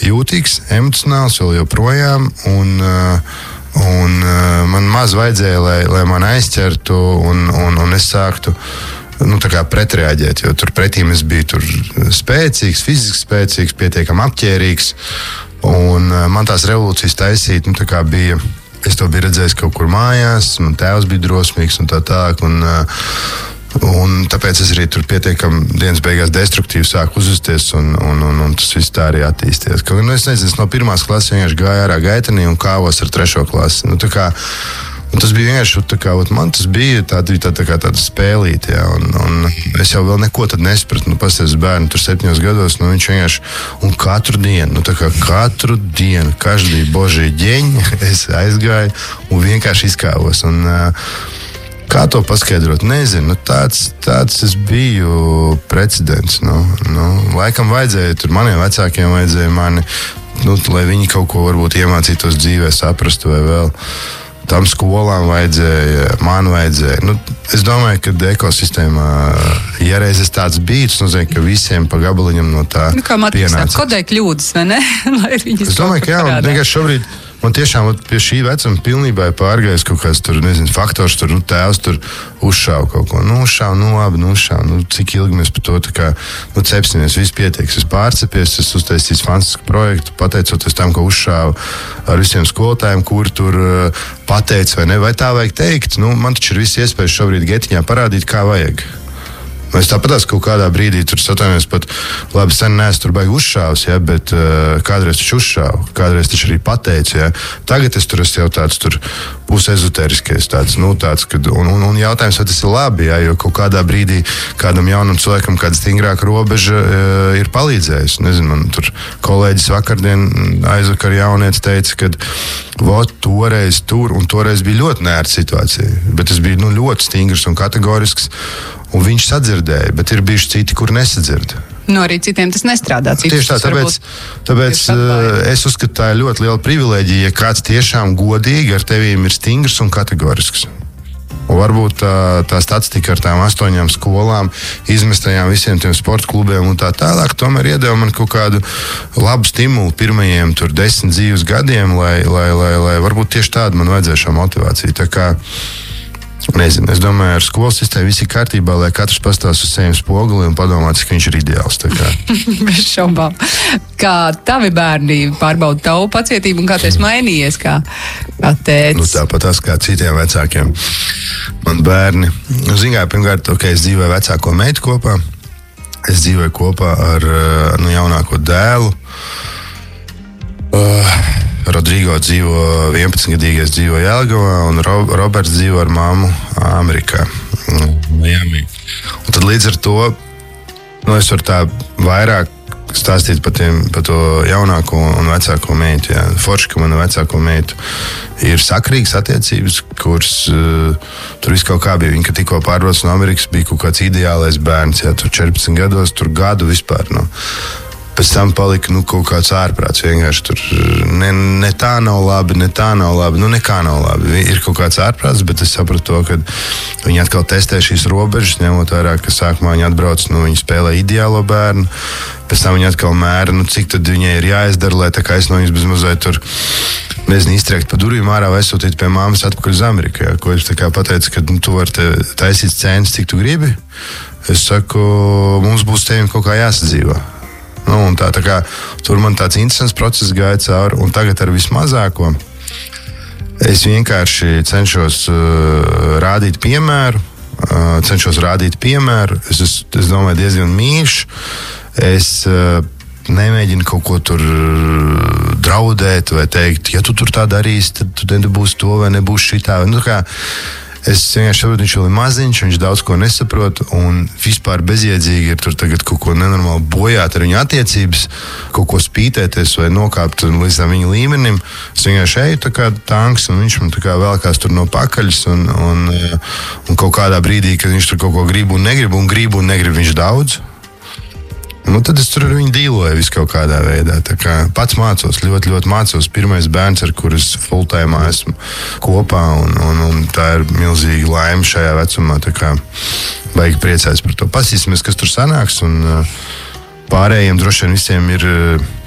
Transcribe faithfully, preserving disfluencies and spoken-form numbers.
jūtīgs, emocionāls vēl joprojām, un, un man maz vajadzēja, lai, lai man aizķertu, un, un, un es sāktu nu, tā kā pretreaģēt, jo tur pretīm es biju tur spēcīgs, fiziski spēcīgs, pietiekami apķērīgs, un man tās revolūcijas taisīt, nu, tā kā bija, es to biju redzējis kaut kur mājās, man tēvs bija drosmīgs un tā tālāk, un Un tāpēc es arī tur pietiekami dienas beigās destruktīvi sāku uzvesties, un, un, un, un tas viss tā arī attīstījās. Kaut, nu, es nezinu, es no pirmās klases vienkārši gāju ārā gaitenī un kāvos ar trešo klasi. Nu, tā kā, un tas bija vienkārši, tā kā, man tas bija tā, tā, tā, tā, tāda spēlīte, jā, un, un es jau vēl neko tad nespratu, nu, pasties bērnu tur septiņos gados, nu, viņš vienkārši, un katru dienu, nu, tā kā katru dienu, každī božī ģeņi, es aizgāju un vienkārši izkāvos, un kā to paskaidrot? Nezinu, nu, tāds, tāds es biju precedents. Nu, nu, laikam vajadzēja, tur maniem vecākiem vajadzēja mani, nu, lai viņi kaut ko varbūt iemācītos dzīvē, saprastu vai vēl. Tam skolām vajadzēja, man vajadzēja. Nu, es domāju, ka ekosistēmā, ja reiz es tāds biju, tas nozīmē, ka visiem pa gabaliņam no tā nu, kā pienāca. Kodēja kļūdas, vai ne? Lai viņas es domāju, ka jā, un vienkārši šobrīd man tiešām pie šī vecuma pilnībā ir pārgājis kaut kāds tur, nezinu, faktors, tur, nu, tēvs tur uzšāva kaut ko. Nu, uzšāva, nu, labi, nu, uzšāva. Nu, cik ilgi mēs par to tā kā, nu, cepsimies, viss pietieks. Es pārcepies, es uztaisīju fantastisku projektu, pateicoties tam, ka uzšāva ar visiem skolotājiem, kuri tur uh, pateica, vai ne, vai tā vajag teikt. Nu, man taču ir visi iespējas šobrīd getiņā parādīt, kā vajag. Mēs tāpatās kaut kādā brīdī tur satājāmies pat, labi, sen neesmu tur baigi uzšāvis, ja, bet uh, kādreiz taču uzšāvu, kādreiz taču arī pateicu, ja. Tagad es tur esmu jau tāds tur pusezotēriskais, tāds, nu, tāds, kad, un, un, un jautājums, vai tas ir labi, ja, jo kaut kādā brīdī kādam jaunam cilvēkam kāda stingrāka robeža uh, ir palīdzējusi. Nezinu, man tur kolēģis vakardien aizvakar jaunietis teica, kad vot, toreiz tur, un toreiz bija ļoti neērta situācija, bet es biju, nu, ļoti stingrs un kategorisks, un viņš sadzirdēja, bet ir bijuši citi, kuri nesadzird. Nu, arī citiem tas nestrādā. Tieši tā, tāpēc, tāpēc es uzskatu, tā ir ļoti liela privilēģija, ja kāds tiešām godīgi ar tevīm ir stingrs un kategorisks. Un varbūt tā, tā statistika ar tām astoņām skolām, izmestajām visiem tiem sporta klubiem un tā tālāk, tomēr iedeva man kaut kādu labu stimulu pirmajiem tur desmit dzīves gadiem, lai, lai, lai, lai varbūt tieši tādu man vajadzēja šo motivāciju. Tā kā nezinu, es domāju, ar skolu sistēmu viss ir kārtībā, lai katrs pastāv uz sevi spoguli un padomā, cik viņš ir ideāls. Bez šaubām. Kā tavi bērni pārbauda tavu pacietību un kā tu esi mainījies kā, kā tētis? Nu, tāpat tas kā citiem vecākiem. Man bērni, nu, zināju, pirmkārt, ok, es dzīvoju vecāko meitu kopā. Es dzīvoju kopā ar nu, jaunāko dēlu. Uh, Rodrigo dzīvo vienpadsmitgadīgais dzīvo Jelgavā, un Ro- Roberts dzīvo ar mammu Amerikā. Miami. Un tad līdz ar to, nu, es varu tā vairāk stāstīt par, tiem, par to jaunāko un vecāko meitu. Jā. Forši, ka mana vecāko meitu ir sakrīgas attiecības, kuras uh, tur viss kaut kā bija. Viņa, kad tikko pārbrauc no Amerikas, bija kaut kāds ideālais bērns. Jā, tur četrpadsmit gados, tur gadu vispār. Nu. Pēc tam palika nu, kaut kāds ārprāts. Vienkārši tur ne, ne tā nav labi, ne tā nav labi, nu nekā nav labi. Ir kaut kāds ārprāts, bet es sapratu to, ka viņi atkal testē šīs robežas, ņemot vērā, ka sākumā viņi atbrauc, nu viņi spēlē ideālo bērnu, pēc tam viņi atkal mēra, nu cik tad viņai ir jāizdara, lai tā kā es no viņas bez mazliet tur, nezinu, iztriekt pa durvīm ārā vai aizsūtīt pie māmas atpakaļ uz Ameriku, jā, ko es tā kā pateicu, ka nu, tu vari te taisīt scēnas, cik tu gribi. Es saku, mums būs tevim kaut kā jāsadzīvā. Nu, tā, tā kā, tur man tāds interesants process gāja cauri, un tagad ar vismazāko es vienkārši cenšos uh, rādīt piemēru, uh, cenšos rādīt piemēru, es esmu, es domāju, diezgan mīļš, es uh, nemēģinu kaut ko tur draudēt vai teikt, ja tu tur tā darīsi, tad tu nebūs to vai nebūs šitā. Nu, kā, es vienkārši saprotu, viņš vēl ir maziņš, viņš daudz ko nesaprot, un vispār bezjēdzīgi ir tur tagad kaut ko nenormāli bojāt ar viņu attiecības, kaut ko spītēties vai nokāpt līdz tam viņa līmenim. Es vienkārši eju tā kā tanks, un viņš man tā kā vēlkās tur no pakaļas, un, un, un kaut kādā brīdī, kad viņš tur kaut ko grib un negrib, un grib un negrib viņš daudz. Nu, tad es tur ar viņu dīloju visu kaut kādā veidā. Tā kā pats mācos, ļoti, ļoti mācos. Pirmais bērns, ar kuras full-time esmu kopā, un, un, un tā ir milzīga laime šajā vecumā. Tā kā baigi priecājas par to. Pasīsimies, kas tur sanāks, un pārējiem droši vien visiem ir